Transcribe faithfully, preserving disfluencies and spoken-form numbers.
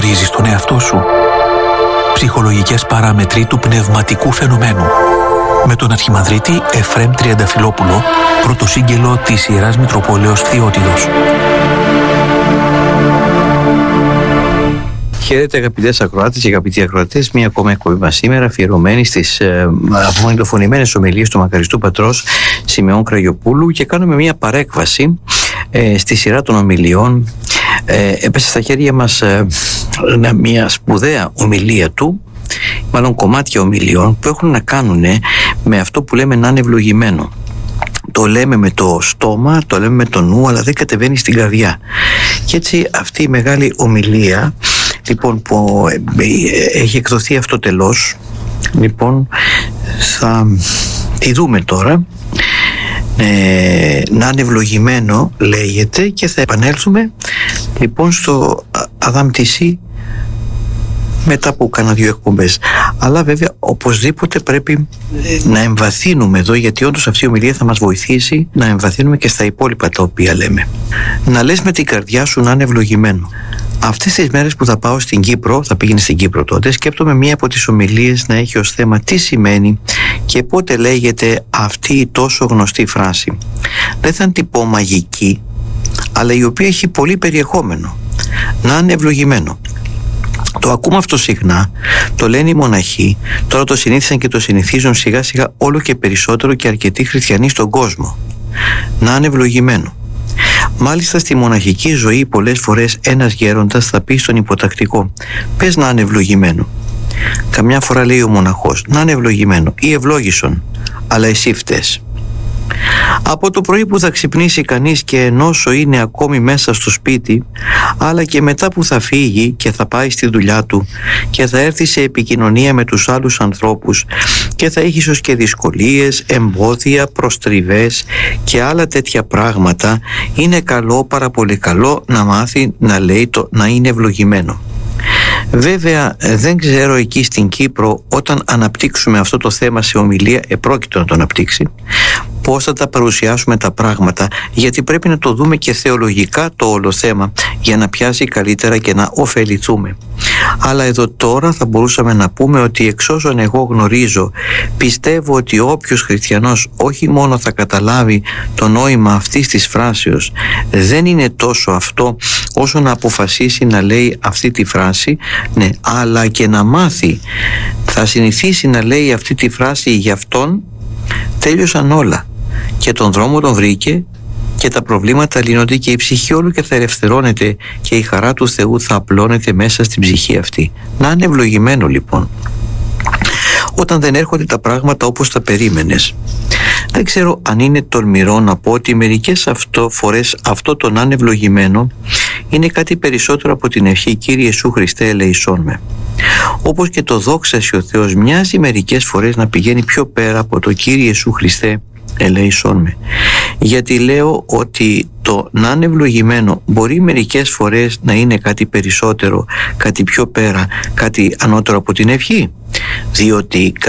Γνωρίζεις τον εαυτό σου? Ψυχολογικές παράμετροι του πνευματικού φαινομένου. Με τον Αρχιμανδρίτη Εφραίμ Τριανταφυλόπουλο, πρωτοσύγγελο της Ιεράς Μητροπόλεως Φθιώτιδος. Χαίρετε αγαπητές ακροάτες και αγαπητοί ακροατές, μία ακόμα εκπομπή μας σήμερα αφιερωμένη στις ε, απομαγνητοφωνημένες ομιλίες του μακαριστού πατρός Σιμεών Κραγιοπούλου, και κάνουμε μία παρέκβαση ε, στη σειρά των ομιλιών. Ε, έπεσε στα χέρια μας ε, μία σπουδαία ομιλία του, μάλλον κομμάτια ομιλιών που έχουν να κάνουν με αυτό που λέμε να είναι ευλογημένο. Το λέμε με το στόμα, το λέμε με το νου, αλλά δεν κατεβαίνει στην καρδιά. Και έτσι αυτή η μεγάλη ομιλία, λοιπόν, που έχει εκδοθεί αυτό τελώς, λοιπόν, θα τη δούμε τώρα. Ε, να είναι ευλογημένο λέγεται, και θα επανέλθουμε λοιπόν στο Αδάμ-Τυσί μετά από κάνα δύο εκπομπές. Αλλά βέβαια οπωσδήποτε πρέπει να εμβαθύνουμε εδώ, γιατί όντως αυτή η ομιλία θα μας βοηθήσει να εμβαθύνουμε και στα υπόλοιπα τα οποία λέμε. Να λες με την καρδιά σου να είναι ευλογημένο. Αυτές τις μέρες που θα πάω στην Κύπρο, θα πήγαινε στην Κύπρο τότε, σκέπτομαι μία από τις ομιλίες να έχει ως θέμα τι σημαίνει και πότε λέγεται αυτή η τόσο γνωστή φράση. Δεν θα την πω μαγική, αλλά η οποία έχει πολύ περιεχόμενο. Να είναι ευλογημένο. Το ακούμε αυτό συχνά, το λένε οι μοναχοί, τώρα το συνήθισαν και το συνηθίζουν σιγά σιγά όλο και περισσότερο και αρκετοί χριστιανοί στον κόσμο. Να είναι ευλογημένο. Μάλιστα στη μοναχική ζωή πολλές φορές ένας γέροντας θα πει στον υποτακτικό, πες να είναι ευλογημένο. Καμιά φορά λέει ο μοναχός, να είναι ευλογημένο ή ευλόγησον, αλλά εσύ φταίς. Από το πρωί που θα ξυπνήσει κανείς και ενώσο είναι ακόμη μέσα στο σπίτι, αλλά και μετά που θα φύγει και θα πάει στη δουλειά του και θα έρθει σε επικοινωνία με τους άλλους ανθρώπους και θα έχει ίσως και δυσκολίες, εμπόδια, προστριβές και άλλα τέτοια πράγματα, είναι καλό, πάρα πολύ καλό να μάθει να λέει το να είναι ευλογημένο. Βέβαια δεν ξέρω εκεί στην Κύπρο, όταν αναπτύξουμε αυτό το θέμα σε ομιλία, επρόκειτο να το αναπτύξει, πώς θα τα παρουσιάσουμε τα πράγματα, γιατί πρέπει να το δούμε και θεολογικά το όλο θέμα για να πιάσει καλύτερα και να ωφεληθούμε. Αλλά εδώ τώρα θα μπορούσαμε να πούμε ότι εξ όσων εγώ γνωρίζω, πιστεύω ότι όποιος χριστιανός όχι μόνο θα καταλάβει το νόημα αυτής της φράσεως, δεν είναι τόσο αυτό όσο να αποφασίσει να λέει αυτή τη φράση, ναι, αλλά και να μάθει, θα συνηθίσει να λέει αυτή τη φράση για αυτόν, τέλειωσαν όλα. Και τον δρόμο τον βρήκε και τα προβλήματα λύνονται και η ψυχή όλου και θα ελευθερώνεται και η χαρά του Θεού θα απλώνεται μέσα στην ψυχή αυτή. Να είναι ευλογημένο λοιπόν. Όταν δεν έρχονται τα πράγματα όπως τα περίμενες. Δεν ξέρω αν είναι τολμηρό να πω ότι μερικές αυτό φορές αυτό το να είναι ευλογημένο είναι κάτι περισσότερο από την ευχή Κύριε Ιησού Χριστέ ελεησόν με. Όπως και το δόξα σοι ο Θεός μοιάζει μερικές φορές να πηγαίνει πιο πέρα από το Κύριε Ιησού Χριστέ ελεησόν με. Γιατί λέω ότι το να είναι ευλογημένο μπορεί μερικές φορές να είναι κάτι περισσότερο, κάτι πιο πέρα, κάτι ανώτερο από την ευχή. Διότι